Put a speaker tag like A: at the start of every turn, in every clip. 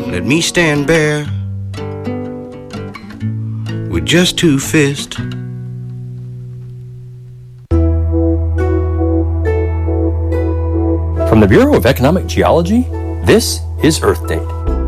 A: Let me stand bare with just two fists.
B: From the Bureau of Economic Geology, this is Earth Date.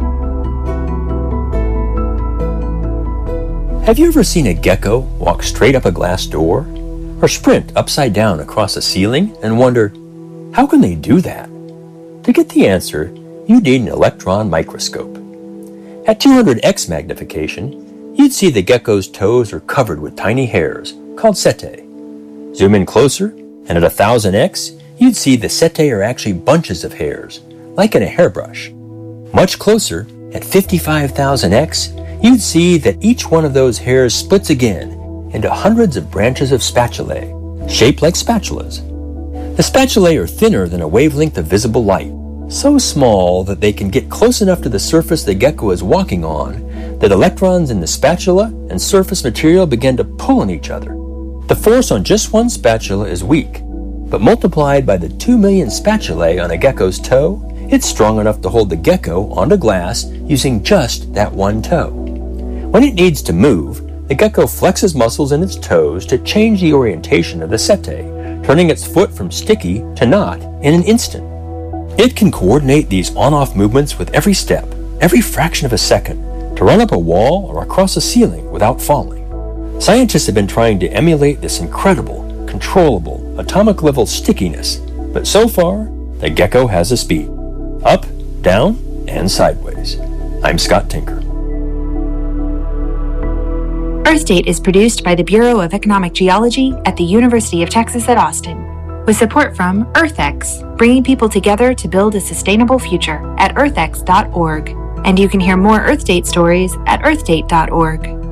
B: Have you ever seen a gecko walk straight up a glass door or sprint upside down across a ceiling and wonder, how can they do that? To get the answer, you need an electron microscope. At 200x magnification, you'd see the gecko's toes are covered with tiny hairs called setae. Zoom in closer, and at 1000x, you'd see the setae are actually bunches of hairs, like in a hairbrush. Much closer, at 55,000x, you'd see that each one of those hairs splits again into hundreds of branches of spatulae, shaped like spatulas. The spatulae are thinner than a wavelength of visible light, so small that they can get close enough to the surface the gecko is walking on that electrons in the spatula and surface material begin to pull on each other. The force on just one spatula is weak, but multiplied by the 2 million spatulae on a gecko's toe, it's strong enough to hold the gecko onto glass using just that one toe. When it needs to move, the gecko flexes muscles in its toes to change the orientation of the setae, turning its foot from sticky to not in an instant. It can coordinate these on-off movements with every step, every fraction of a second, to run up a wall or across a ceiling without falling. Scientists have been trying to emulate this incredible, controllable, atomic-level stickiness, but so far, the gecko has a speed. Up, down, and sideways. I'm Scott Tinker.
C: Earth Date is produced by the Bureau of Economic Geology at the University of Texas at Austin, with support from EarthX, bringing people together to build a sustainable future at earthx.org. And you can hear more Earth Date stories at earthdate.org.